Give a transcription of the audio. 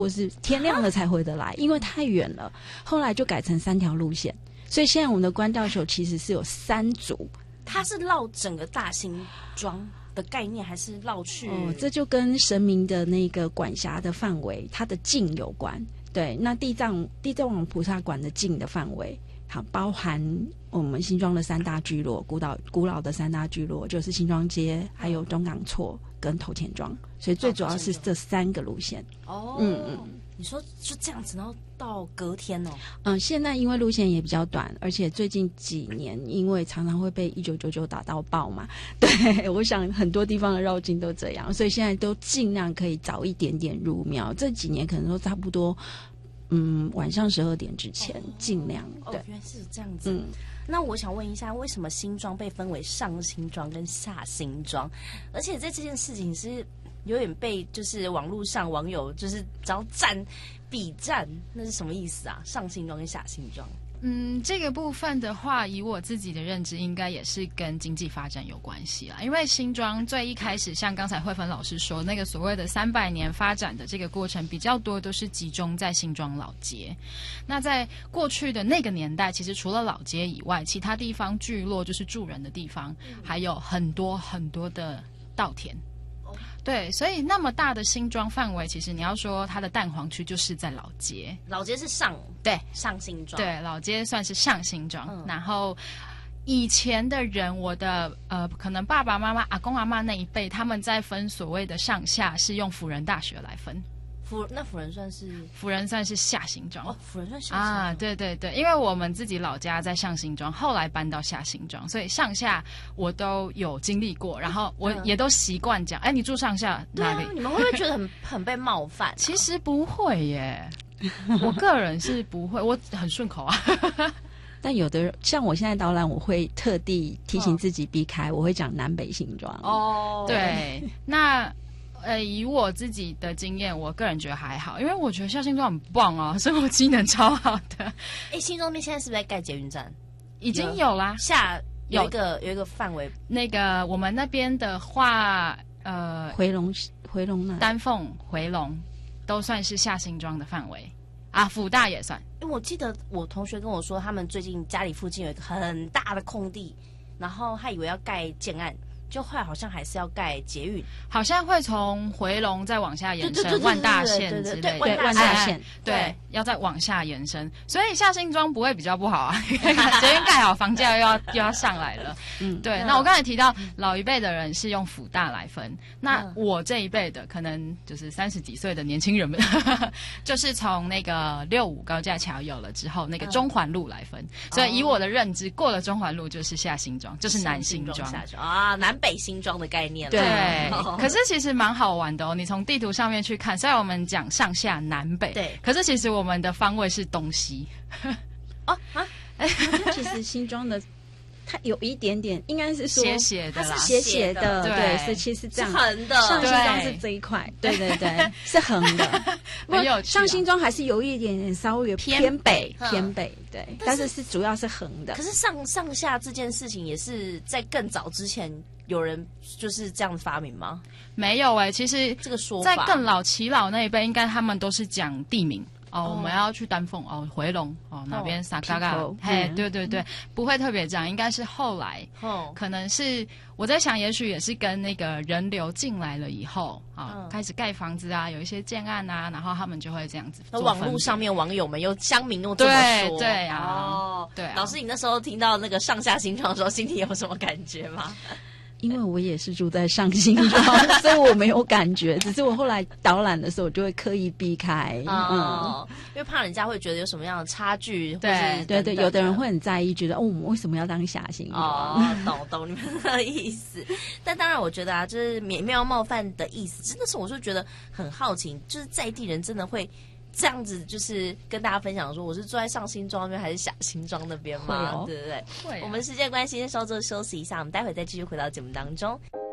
或是天亮了才回得来，因为太远了。后来就改成3条路线，所以现在我们的关庙球其实是有3组。 它是绕整个大新庄的概念，还是绕去？ 这就跟神明的那个管辖的范围，它的境有关。对，那地藏王菩萨管的境的范围，好，包含我们新庄的3大聚落，古老的3大聚落，就是新庄街，还有东港厝跟头前庄，所以最主要是这3个路线。 你说就这样子，然后到隔天现在因为路线也比较短，而且最近几年因为常常会被1999打到爆嘛，对，我想很多地方的绕境都这样，所以现在都尽量可以早一点点入庙。这几年可能都差不多，晚上12点之前，尽量。对， 原来是这样子。那我想问一下，为什么新庄被分为上新庄跟下新庄？而且在这件事情是有点被就是网络上网友就是只要比战，那是什么意思啊？上新庄跟下新庄？ 这个部分的话，以我自己的认知，应该也是跟经济发展有关系啦。因为新庄最一开始，像刚才慧芬老师说，那个所谓的300年发展的这个过程，比较多都是集中在新庄老街。那在过去的那个年代，其实除了老街以外，其他地方聚落就是住人的地方，还有很多很多的稻田。对，所以那么大的新庄范围，其实你要说它的蛋黄区就是在老街， 老街是上新庄， 对，老街算是上新庄。然后以前的人，我的可能爸爸妈妈、阿公阿嬷那一辈，他们在分所谓的上下，是用辅仁大学来分。 辅仁算是下新庄辅仁算下新庄啊， 对对对，因为我们自己老家在上新庄，后来搬到下新庄，所以上下我都有经历过，然后我也都习惯讲，你住上下哪里？ 你们会不会觉得很被冒犯？ 其实不会耶，我个人是不会，我很顺口啊。 但有的人像我现在导览，我会特地提醒自己避开，我会讲南北新庄。 对，那。以我自己的经验，我个人觉得还好，因为我觉得下新庄很棒啊，生活机能超好的。 新庄那边现在是不是在盖捷运站？ 已经有啦， 有一个范围。 那个我们那边的话， 回龙那丹凤、回龙都算是下新庄的范围啊，辅大也算。 因为我记得我同学跟我说，他们最近家里附近有一个很大的空地，然后他以为要盖建案。就后来好像还是要盖捷运， 好像会从回龙再往下延伸，万大线之类的， 对，万大线， 对，要再往下延伸，所以下新庄不会比较不好啊，捷运盖好，房价又要上来了，对。那我刚才提到老一辈的人是用辅大来分，那我这一辈的可能就是30几岁的年轻人们，就是从那个65高架桥有了之后，那个中环路来分，所以以我的认知，过了中环路就是下新庄，就是南新庄啊，南北新庄的概念了。 对，可是其实蛮好玩的哦。你从地图上面去看，虽然我们讲上下南北， 对， 可是其实我们的方位是东西。 其实新庄的它有一点点，应该是说斜斜的啦， 它是斜的，对，所以其实这样横的。上新庄是这一块，对对对，是横的。 没有上新庄还是有一点点稍微偏北，对，但是主要是横的。 可是上下这件事情也是在更早之前有人就是这样发明吗？ 没有其实这个说法在更老耆老那一辈，应该他们都是讲地名。我们要去丹凤回龙哪边撒嘎嘎，对对对，不会特别这样，应该是后来可能是我在想，也许也是跟那个人流进来了以后开始盖房子啊，有一些建案啊，然后他们就会这样子。 那网络上面网友们乡民又这么说， 对啊，对啊。 老师，你那时候听到那个上下新庄的时候，心里有什么感觉吗？ 因为我也是住在上新庄，所以我没有感觉。只是我后来导览的时候，我就会刻意避开， 因为怕人家会觉得有什么样的差距。 对对对，有的人会很在意，觉得我们为什么要当下新庄？ 懂你们的意思。但当然，我觉得就是免妙冒犯的意思，真的是我是觉得很好奇，就是在地人真的会这样子，就是跟大家分享说，我是住在上新庄那边还是下新庄那边吗？对不对？ 会。 我们时间关系，稍作休息一下，我们待会再继续回到节目当中。